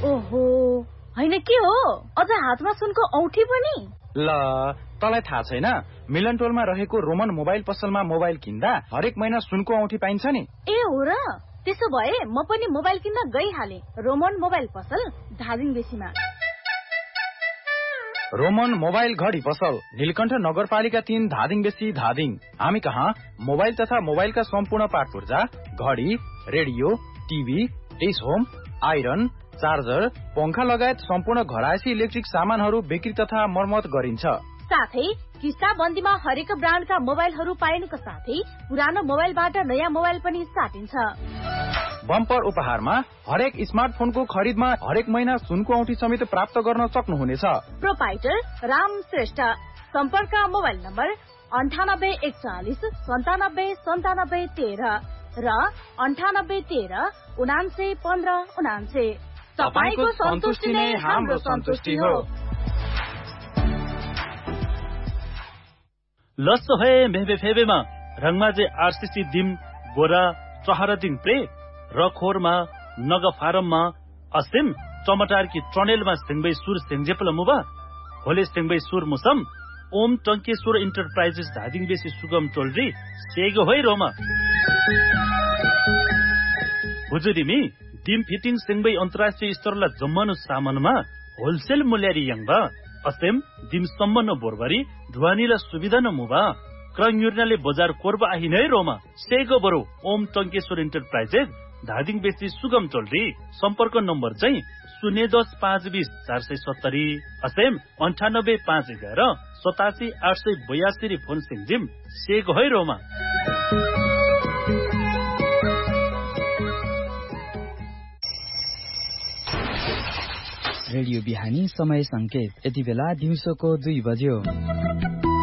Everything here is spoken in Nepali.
ओहो, हैन के हो? अझ हातमा सुनको औठी पनि? ल, तँलाई थाहा छैन? मिलन टोलमा रहेको रोमन मोबाइल पसलमा मोबाइल किन्दा हरेक महिना सुनको औठी पाइन्छ नि। ए हो र? त्यसो भए म पनि मोबाइल किन्न गइहाले। रोमन मोबाइल पसल धादिङ बेसीमा। रोमन मोबाइल घडी पसल नीलकण्ठ नगरपालिका 3 धादिङ बेसी धादिङ। हामी कहाँ मोबाइल तथा मोबाइलका सम्पूर्ण पार्ट पुर्जा, घडी, radio, TV, dish home, iron, charger, पंखा लगायत सम्पूर्ण घरायसी इलेक्ट्रिक सामानहरू बिक्री तथा मर्मत गरिन्छ। साथै किस्ता बन्दीमा हरेक ब्रान्डका मोबाइलहरू पाइनुका साथै पुरानो मोबाइलबाट नयाँ मोबाइल पनि साटिन्छ। बम्पर उपहारमा हरेक स्मार्टफोनको खरिदमा हरेक महिना सुनको औठी समेत प्राप्त गर्न सक्नुहुनेछ। प्रोपाइटर राम श्रेष्ठ। सम्पर्क मोबाइल नम्बर 9841 97 97 13 र 9813 79 15 79। तपाईको सन्तुष्टि नै हाम्रो सन्तुष्टि हो। लस्सो है मेहबे फेबेमा रंगमाजे आरसीसी दिम बोरा चहरा दिन प्रे रखोरमा नग फारममा असिम टमाटर की ट्रनेलमा सिंगबै सुर सिंजेपल मुबा होले सिंगबै सुर मुसम ओम टंकेश्वर इन्टरप्राइजेस धादिङ बेसी सुगम टोलरी सेगो होइ रोमा हुजुरिमी दिम फिटिङ सिंगबै अन्तर्राष्ट्रिय स्तरला जम्मनु सामानमा होलसेल मूल्यरी यंगबा असेम दिम सम्मन बोरबरी ढुवानीला सुविधा न मुबा क्रन्युर्नाले बजार कोरबा आहि नै रोमा सेगो बरो ओम टंकेश्वर इन्टरप्राइजेस धादिङ बेसी सुगम टोलरी सम्पर्क नम्बर चाहिँ 010 520 470 असेम 98 511 87 882 फोन सिंजिम सेगो है रोमा। रेडियो बिहानी समय संकेत यति बेला दिउँसोको 2 बज्यो।